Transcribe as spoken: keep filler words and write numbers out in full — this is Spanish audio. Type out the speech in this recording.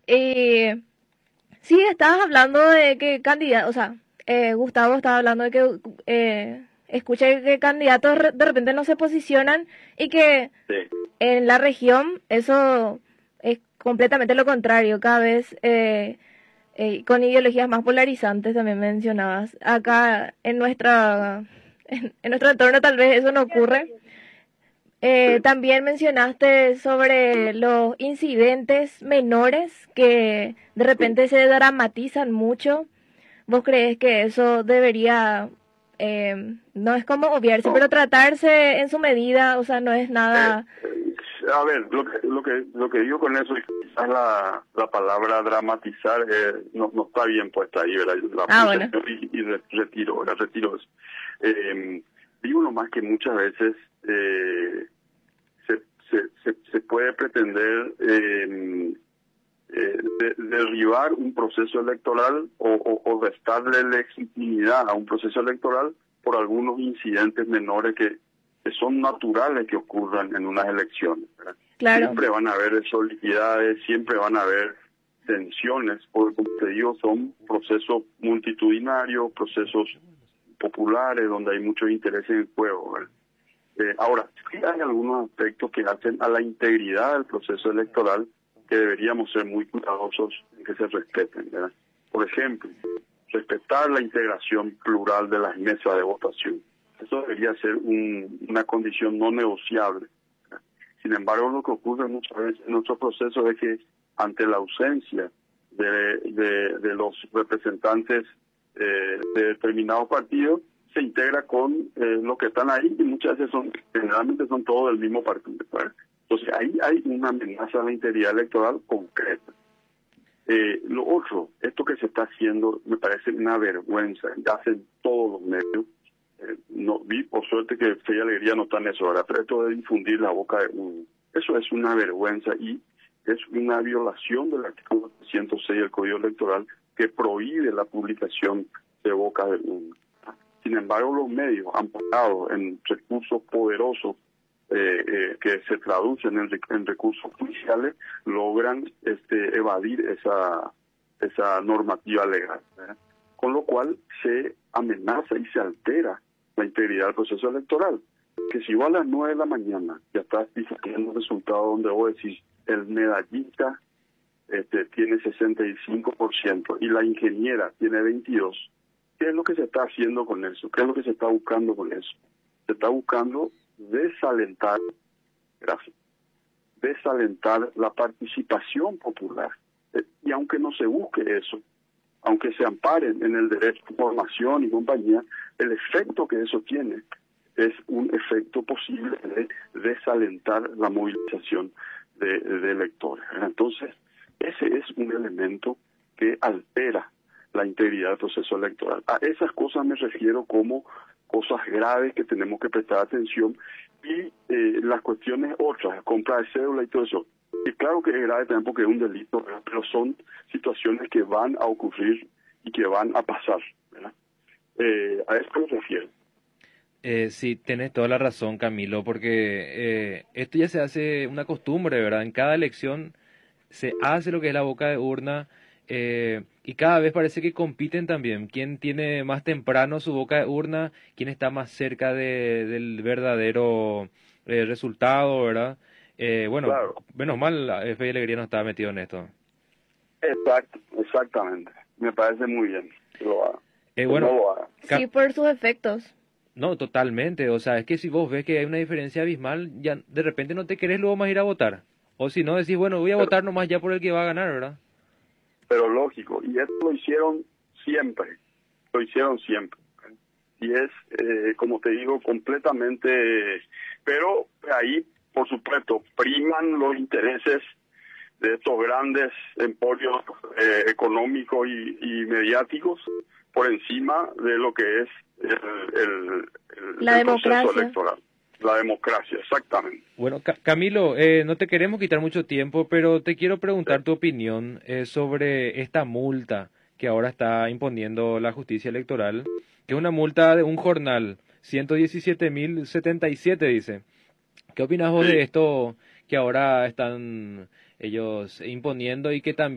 Y sí, estabas hablando de que candidatos, o sea, eh, Gustavo estaba hablando de que eh, escuché que candidatos re- de repente no se posicionan y que Sí. en la región eso es completamente lo contrario, cada vez eh, eh, con ideologías más polarizantes también mencionabas. Acá en nuestra en, en nuestro entorno tal vez eso no ocurre. Eh, Sí. también mencionaste sobre los incidentes menores que de Sí. repente se dramatizan mucho. ¿Vos crees que eso debería, eh, no es como obviarse, No, pero tratarse en su medida? O sea, no es eh, nada... eh, a ver, lo que, lo que, lo que digo con eso es que quizás la, la palabra dramatizar eh, no, no está bien puesta ahí, ¿verdad? La Ah, puse bueno, y, y re- retiro, la retiro eso. Eh, digo nomás que muchas veces eh, se, se, se, se puede pretender eh, eh, de- derribar un proceso electoral o, o, o restarle legitimidad a un proceso electoral por algunos incidentes menores que, que son naturales que ocurran en unas elecciones, ¿verdad? claro, Siempre van a haber solidaridades, siempre van a haber tensiones, porque como te digo, son procesos multitudinarios, procesos populares donde hay muchos intereses en juego, ¿verdad? Eh, ahora, sí hay algunos aspectos que hacen a la integridad del proceso electoral que deberíamos ser muy cuidadosos en que se respeten, ¿verdad? Por ejemplo, respetar la integración plural de las mesas de votación. Eso debería ser un, una condición no negociable, ¿verdad? Sin embargo, lo que ocurre muchas veces en nuestro proceso es que ante la ausencia de, de, de los representantes eh, de determinados partidos, se integra con eh, los que están ahí y muchas veces son, generalmente son todos del mismo partido, ¿verdad? Entonces ahí hay una amenaza a la integridad electoral concreta. Eh, lo otro, esto que se está haciendo me parece una vergüenza, ya hacen todos los medios. Eh, no vi por suerte que Fe y Alegría no está en eso, ahora, pero esto de difundir la boca de uno, eso es una vergüenza y es una violación del artículo ciento seis del Código Electoral que prohíbe la publicación de boca de uno. Sin embargo, los medios, amparados en recursos poderosos eh, eh, que se traducen en, en recursos judiciales, logran este, evadir esa, esa normativa legal, ¿verdad? Con lo cual se amenaza y se altera la integridad del proceso electoral. Que si vos a las nueve de la mañana ya estás discutiendo un resultado donde vos decís el medallista este, tiene sesenta y cinco por ciento y la ingeniera tiene veintidós por ciento, ¿qué es lo que se está haciendo con eso? ¿Qué es lo que se está buscando con eso? Se está buscando desalentar, gracias, desalentar la participación popular. Eh, Y aunque no se busque eso, aunque se amparen en el derecho de información y compañía, el efecto que eso tiene es un efecto posible de desalentar la movilización de, de electores. Entonces, ese es un elemento que altera la integridad del proceso electoral. A esas cosas me refiero como cosas graves que tenemos que prestar atención y eh, las cuestiones otras, compra de cédula y todo eso. Y claro que es grave también porque es un delito, ¿verdad? Pero son situaciones que van a ocurrir y que van a pasar, ¿verdad? Eh, a esto me refiero. Eh, sí, tenés toda la razón, Camilo, porque eh, esto ya se hace una costumbre, ¿verdad? En cada elección se hace lo que es la boca de urna eh, y cada vez parece que compiten también. ¿Quién tiene más temprano su boca de urna? ¿Quién está más cerca de, del verdadero eh, resultado, ¿verdad? Eh, bueno, Claro, menos mal, la Fe y Alegría no estaba metido en esto. exacto, exactamente. Me parece muy bien que lo haga, Eh, que no bueno, lo haga. sí, por sus efectos. no, totalmente. O sea, es que si vos ves que hay una diferencia abismal, ya de repente no te querés luego más ir a votar. O si no, decís, bueno, voy a Pero, votar nomás ya por el que va a ganar, ¿verdad? pero lógico, y esto lo hicieron siempre, lo hicieron siempre. Y es, eh, como te digo, completamente, pero ahí, por supuesto, priman los intereses de estos grandes emporios eh, económicos y, y mediáticos por encima de lo que es el, el, el, La el proceso democracia. electoral. La democracia, exactamente. Bueno, Ca- Camilo, eh, no te queremos quitar mucho tiempo, pero te quiero preguntar tu opinión eh, sobre esta multa que ahora está imponiendo la justicia electoral, que es una multa de un jornal, ciento diecisiete mil setenta y siete dice. ¿Qué opinas vos de Sí. esto que ahora están ellos imponiendo y que también